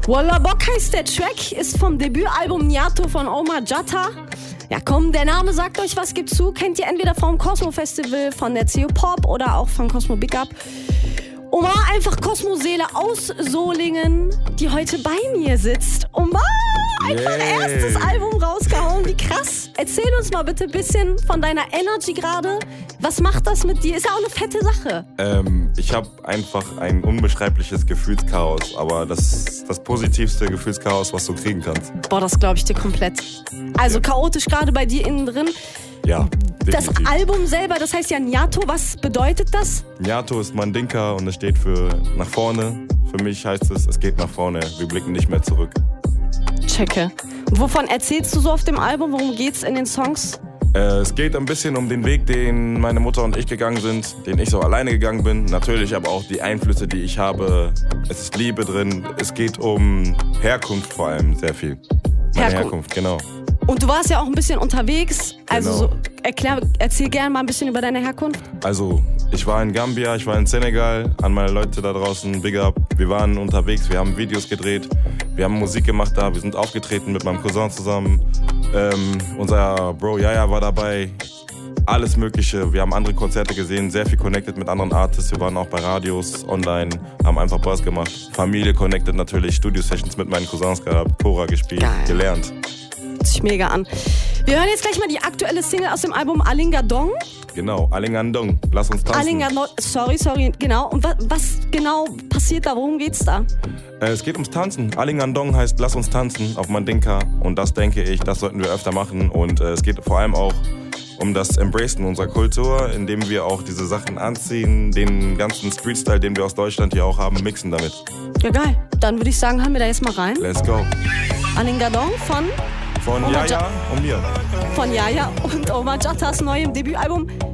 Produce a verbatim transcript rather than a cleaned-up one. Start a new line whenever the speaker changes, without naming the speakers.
Wallah Bock heißt der Track, ist vom Debütalbum Nyato von Omar Jatta. Ja komm, der Name sagt euch was, gibt zu. Kennt ihr entweder vom Cosmo Festival, von der C O Pop oder auch von Cosmo Big Up. Omar, einfach Cosmo-Seele aus Solingen, die heute bei mir sitzt. Omar, einfach
Yeah.
erstes Album rausgehauen, wie krass. Erzähl uns mal bitte ein bisschen von deiner Energy gerade. Was macht das mit dir? Ist ja auch eine fette Sache.
Ähm, ich habe einfach ein unbeschreibliches Gefühlschaos, aber das ist das positivste Gefühlschaos, was du kriegen kannst.
Boah, das glaube ich dir komplett. Also chaotisch gerade bei dir innen drin.
Ja,
Das
definitiv.
Album selber, das heißt ja Nyato, was bedeutet das?
Nyato ist Mandinka und es steht für nach vorne. Für mich heißt es, es geht nach vorne. Wir blicken nicht mehr zurück.
Checke. Wovon erzählst du so auf dem Album? Worum geht's in den Songs?
Äh, es geht ein bisschen um den Weg, den meine Mutter und ich gegangen sind, den ich so alleine gegangen bin. Natürlich aber auch die Einflüsse, die ich habe. Es ist Liebe drin. Es geht um Herkunft vor allem sehr viel. Meine
Herkunft.
Herkunft, genau.
Und du warst ja auch ein bisschen unterwegs. Also
Genau.
so, erklär, erzähl gerne mal ein bisschen über deine Herkunft.
Also, ich war in Gambia, ich war in Senegal, an meine Leute da draußen, big up. Wir waren unterwegs, wir haben Videos gedreht, wir haben Musik gemacht da, wir sind aufgetreten mit meinem Cousin zusammen. Ähm, unser Bro Yaya war dabei, alles Mögliche. Wir haben andere Konzerte gesehen, sehr viel connected mit anderen Artists. Wir waren auch bei Radios, online, haben einfach Buzz gemacht. Familie connected natürlich, Studio-Sessions mit meinen Cousins gehabt, Cora gespielt,
Geil.
gelernt.
Hört sich mega an. Wir hören jetzt gleich mal die aktuelle Single aus dem Album Alingadong.
Genau, Alingandong, lass uns tanzen.
Alingadong, sorry, sorry, genau. Und was, was genau passiert da? Worum geht's da?
Äh, es geht ums Tanzen. Alingandong heißt Lass uns tanzen auf Mandinka. Und das denke ich, das sollten wir öfter machen. Und äh, es geht vor allem auch um das Embracen unserer Kultur, indem wir auch diese Sachen anziehen, den ganzen Street-Style, den wir aus Deutschland hier auch haben, mixen damit.
Ja, geil. Dann würde ich sagen, hören wir da jetzt mal rein.
Let's go.
Alingadong von,
Von
Omar
Yaya
Ja-
und mir.
von Yaya und Omar Jattas neuem Debütalbum